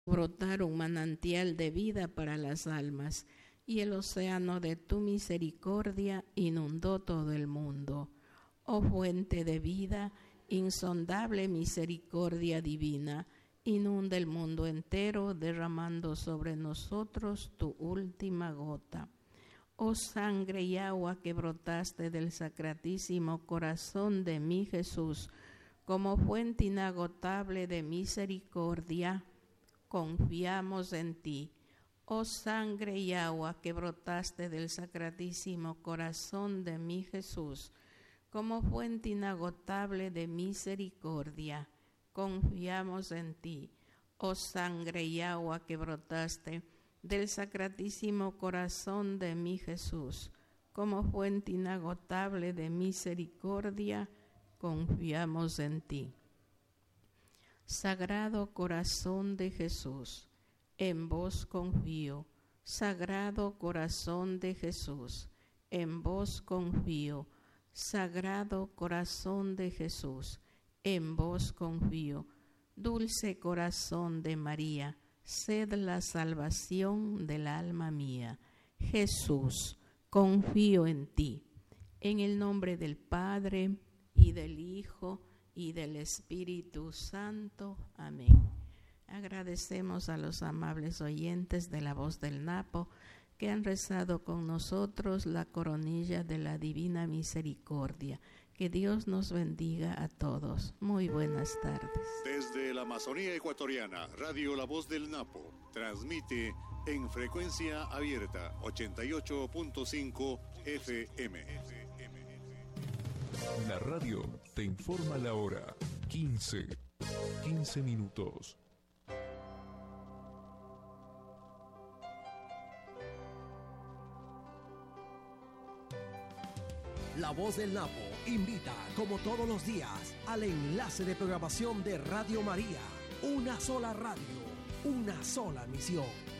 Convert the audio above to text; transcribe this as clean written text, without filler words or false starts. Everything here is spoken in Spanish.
brotar un manantial de vida para las almas, y el océano de tu misericordia inundó todo el mundo. Oh fuente de vida, insondable misericordia divina, inunda el mundo entero, derramando sobre nosotros tu última gota. Oh sangre y agua que brotaste del sacratísimo corazón de mi Jesús, como fuente inagotable de misericordia, confiamos en ti. Oh sangre y agua que brotaste del sacratísimo corazón de mi Jesús, como fuente inagotable de misericordia, confiamos en ti. Oh sangre y agua que brotaste del sacratísimo corazón de mi Jesús, como fuente inagotable de misericordia, confiamos en ti. Sagrado corazón de Jesús, en vos confío. Sagrado corazón de Jesús, en vos confío. Sagrado corazón de Jesús, en vos confío. Dulce corazón de María, sed la salvación del alma mía. Jesús, confío en ti. En el nombre del Padre, y del Hijo, y del Espíritu Santo. Amén. Agradecemos a los amables oyentes de La Voz del Napo que han rezado con nosotros la coronilla de la Divina Misericordia. Que Dios nos bendiga a todos. Muy buenas tardes. Desde la Amazonía ecuatoriana, Radio La Voz del Napo transmite en frecuencia abierta 88.5 FM. La radio te informa la hora. 15 minutos. La Voz del Napo invita, como todos los días, al enlace de programación de Radio María. Una sola radio, una sola misión.